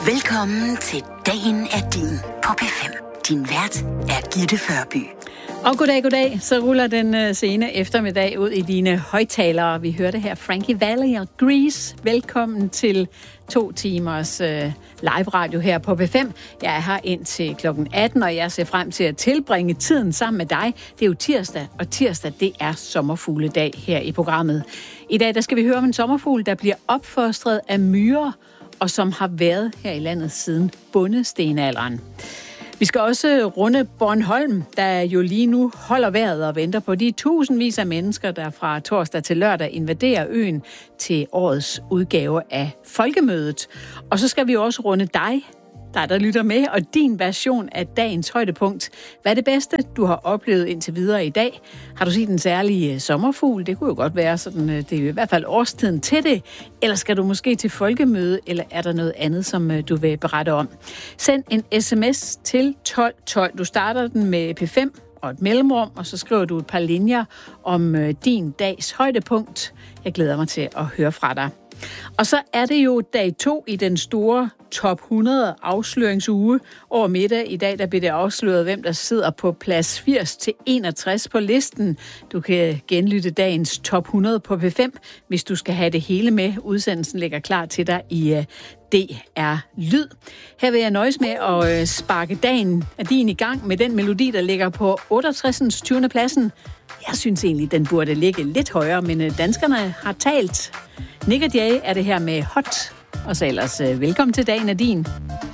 Velkommen til Dagen er din på P5. Din vært er Gitte Førby. Og goddag. Så ruller den sene eftermiddag ud i dine højttalere. Vi hørte her Frankie Valli og Grease. Velkommen til 2 timers live radio her på P5. Jeg er her indtil klokken 18, og jeg ser frem til at tilbringe tiden sammen med dig. Det er jo tirsdag, og tirsdag det er sommerfugledag her i programmet. I dag der skal vi høre om en sommerfugl, der bliver opfostret af myrer, og som har været her i landet siden bondestenalderen. Vi skal også runde Bornholm, der jo lige nu holder vejret og venter på de tusindvis af mennesker, der fra torsdag til lørdag invaderer øen til årets udgave af Folkemødet. Og så skal vi også runde dig, der lytter med, og din version af dagens højdepunkt. Hvad er det bedste, du har oplevet indtil videre i dag? Har du set en særlig sommerfugl? Det kunne jo godt være sådan, det er i hvert fald årstiden til det. Eller skal du måske til Folkemøde, eller er der noget andet, som du vil berette om? Send en sms til 1212. Du starter den med P5 og et mellemrum, og så skriver du et par linjer om din dags højdepunkt. Jeg glæder mig til at høre fra dig. Og så er det jo dag 2 i den store top 100 afsløringsuge. Over middag i dag, der bliver det afsløret, hvem der sidder på plads 80-61 på listen. Du kan genlytte dagens top 100 på P5, hvis du skal have det hele med. Udsendelsen ligger klar til dig i DR Lyd. Her vil jeg nøjes med at sparke dagen af din i gang med den melodi, der ligger på 68. 20. pladsen. Jeg synes egentlig, den burde ligge lidt højere, men danskerne har talt. Nick og Jay er det her med Hot. Og så ellers velkommen til Dagen er din.